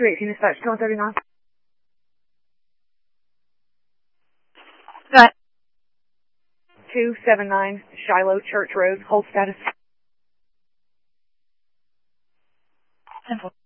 318 dispatch, 139. Got 279 Shiloh Church Road, hold status. 10-4.